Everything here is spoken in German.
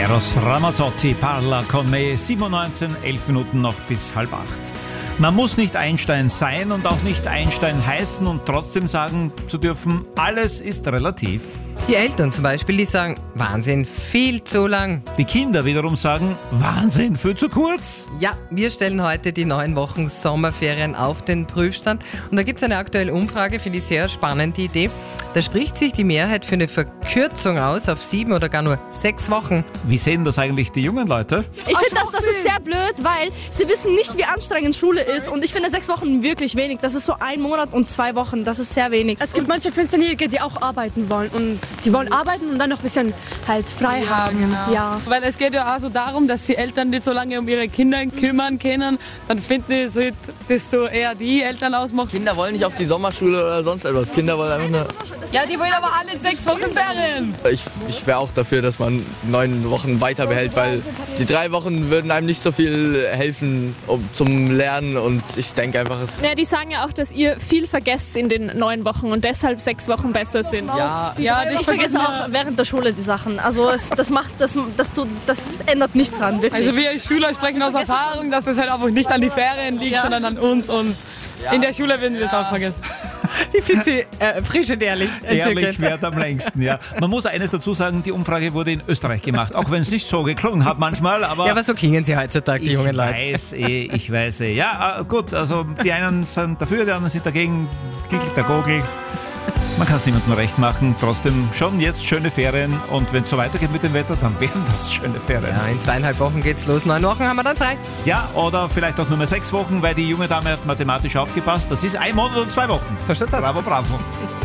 Eros Ramazzotti, Parla con me, 7:19, 11 Minuten noch bis 7:30. Man muss nicht Einstein sein und auch nicht Einstein heißen und trotzdem sagen zu dürfen, alles ist relativ. Die Eltern zum Beispiel, die sagen, Wahnsinn, viel zu lang. Die Kinder wiederum sagen, Wahnsinn, viel zu kurz. Ja, wir stellen heute die 9 Wochen Sommerferien auf den Prüfstand. Und da gibt es eine aktuelle Umfrage, finde ich sehr spannend, die Idee. Da spricht sich die Mehrheit für eine Verkürzung aus auf 7 oder gar nur 6 Wochen. Wie sehen das eigentlich die jungen Leute? Ich finde, das ist sehr blöd, weil sie wissen nicht, wie anstrengend Schule ist. Und ich finde 6 Wochen wirklich wenig. Das ist so 1 Monat und 2 Wochen. Das ist sehr wenig. Es gibt manche 15-Jährige, die auch arbeiten wollen. Und die wollen arbeiten und dann noch ein bisschen halt frei haben. Genau. Ja. Weil es geht ja auch so darum, dass die Eltern nicht so lange um ihre Kinder kümmern können. Dann finden die, das so eher die Eltern ausmachen. Kinder wollen nicht auf die Sommerschule oder sonst etwas. Kinder wollen einfach nur... Ja, die wollen aber alle 6 Wochen Ferien. Ich wäre auch dafür, dass man 9 Wochen weiter behält, weil die 3 Wochen würden einem nicht so viel helfen zum Lernen und ich denke einfach, es... Ja, die sagen ja auch, dass ihr viel vergesst in den 9 Wochen und deshalb 6 Wochen besser sind. Ja, Ich vergesse auch während der Schule die Sachen. Also das ändert nichts dran, wirklich. Also wir als Schüler sprechen aus Erfahrung, dass das halt einfach nicht an die Ferien liegt, sondern an uns und in der Schule werden wir es auch vergessen. Ich finde sie frisch und ehrlich. Ehrlich währt am längsten, ja. Man muss eines dazu sagen, die Umfrage wurde in Österreich gemacht, auch wenn es nicht so geklungen hat manchmal. Aber Ja, aber so klingen sie heutzutage, die jungen Leute. Ich weiß. Ja, gut, also die einen sind dafür, die anderen sind dagegen. Gickelt der Gogel. Man kann es niemandem recht machen. Trotzdem schon jetzt schöne Ferien und wenn es so weitergeht mit dem Wetter, dann werden das schöne Ferien. Ja, in 2,5 Wochen geht's los. 9 Wochen haben wir dann frei. Ja, oder vielleicht auch nur mehr 6 Wochen, weil die junge Dame hat mathematisch aufgepasst. Das ist 1 Monat und 2 Wochen. So schaut's aus. Bravo, bravo.